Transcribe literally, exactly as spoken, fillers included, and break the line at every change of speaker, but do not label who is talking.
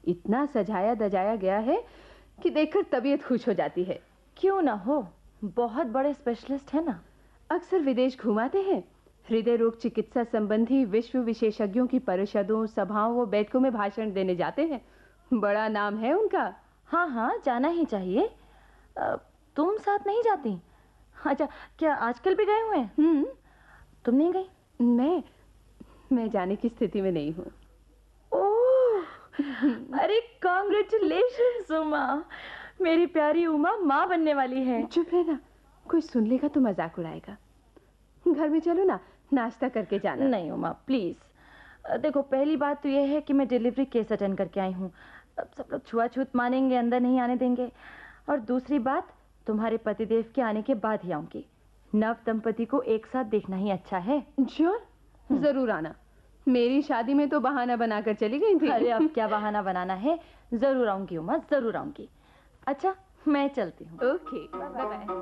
इतना सजाया दजाया गया है कि देखकर तबीयत खुश हो जाती है।
क्यों ना हो, बहुत बड़े स्पेशलिस्ट है ना।
अक्सर विदेश घुमाते हैं। हृदय रोग चिकित्सा संबंधी विश्व विशेषज्ञों की परिषदों, सभाओं व बैठकों में भाषण देने जाते हैं। बड़ा नाम है उनका।
हाँ हाँ, जाना ही चाहिए। आ, तुम साथ नहीं जाती? अच्छा, क्या आजकल भी गए हुए हैं?
हम्म।
तुम नहीं गई?
मैं मैं जाने की स्थिति में नहीं हूँ।
ओह, अरे कांग्रेचुलेशंस उमा, मेरी प्यारी उमा माँ बनने वाली है।
चुप रहना, कोई सुन लेगा तो मजाक उड़ाएगा। घर में चलो ना, नाश्ता करके जाना।
नहीं उमा प्लीज, देखो पहली बात तो यह है कि मैं डिलीवरी केस अटेंड करके आई हूँ। अब सब लोग छुआछूत मानेंगे, अंदर नहीं आने देंगे। और दूसरी बात, तुम्हारे पतिदेव के आने के बाद ही आऊंगी। नव दंपति को एक साथ देखना ही अच्छा है।
श्योर, जरूर आना। मेरी शादी में तो बहाना बनाकर चली गई थी।
अरे अब क्या बहाना बनाना है, जरूर आऊंगी उमा, जरूर आऊंगी। अच्छा मैं चलती हूँ।
Okay, bye bye.